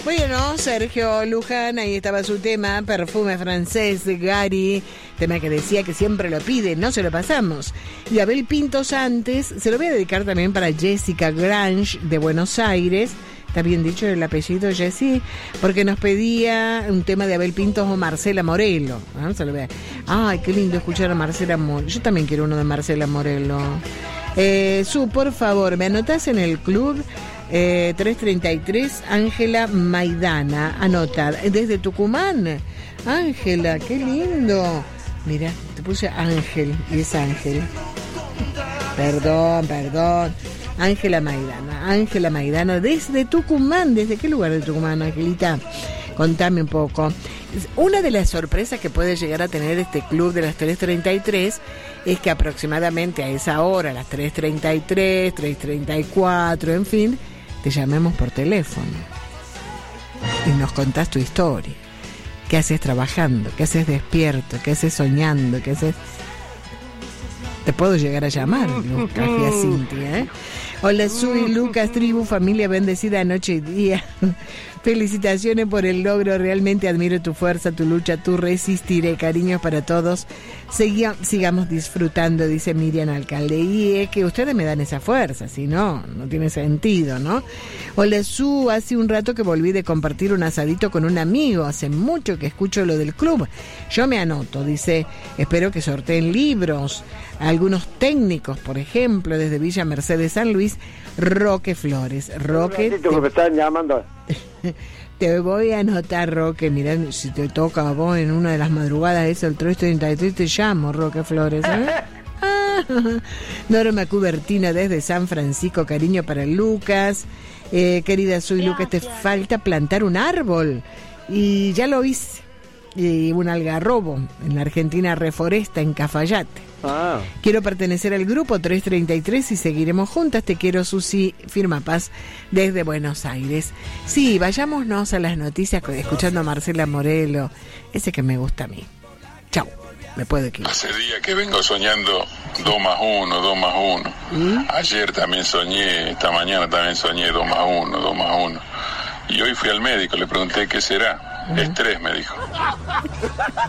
Bueno, Sergio Luján, ahí estaba su tema, Perfume Francés, Gary, tema que decía que siempre lo pide, no se lo pasamos. Y Abel Pintos antes, se lo voy a dedicar también para Jessica Grange de Buenos Aires, está bien dicho el apellido Jessie, porque nos pedía un tema de Abel Pintos o Marcela Morelo. ¿No? Se lo voy a... Ay, qué lindo escuchar a Marcela Morelo, yo también quiero uno de Marcela Morelo. Por favor, ¿me anotás en el club? 333, Ángela Maidana, anota, desde Tucumán. Ángela, qué lindo. Mira, te puse Ángel y es Ángel. Perdón. Ángela Maidana, desde Tucumán. ¿Desde qué lugar de Tucumán, Angelita? Contame un poco. Una de las sorpresas que puede llegar a tener este club de las 333 es que aproximadamente a esa hora, las 3:33, 3:34, en fin, te llamemos por teléfono y nos contás tu historia. ¿Qué haces trabajando? ¿Qué haces despierto? ¿Qué haces soñando? ¿Qué haces? Te puedo llegar a llamar, Lucas y a Cintia, ¿eh? Hola, soy Lucas, tribu, familia bendecida noche y día. Felicitaciones por el logro, realmente admiro tu fuerza, tu lucha, tu resistiré. Cariños para todos. Sigamos disfrutando, dice Miriam Alcalde. Y es que ustedes me dan esa fuerza, si no, no tiene sentido, ¿no? Hola, hace un rato que volví de compartir un asadito con un amigo. Hace mucho que escucho lo del club. Yo me anoto, dice, espero que sorteen libros. Algunos técnicos, por ejemplo, desde Villa Mercedes San Luis, Roque Flores. Roque, me están llamando. Te voy a anotar, Roque. Mirá, si te toca a vos en una de las madrugadas esa, el 3:33, te llamo, Roque Flores, ¿eh? Norma Cubertina desde San Francisco, cariño para Lucas. Querida, soy Lucas, te falta plantar un árbol. Y ya lo hice. Y un algarrobo en la Argentina Reforesta, en Cafayate. Quiero pertenecer al grupo 333 y seguiremos juntas. Te quiero, Susi, firma Paz desde Buenos Aires. Sí, vayámonos a las noticias escuchando a Marcela Morelo, ese que me gusta a mí. Chau, me puedo equivocar. Hace días que vengo soñando 2 más 1, 2 más 1. Ayer también soñé, esta mañana también soñé 2 más 1, 2 más 1. Y hoy fui al médico, le pregunté qué será. Estrés, me dijo.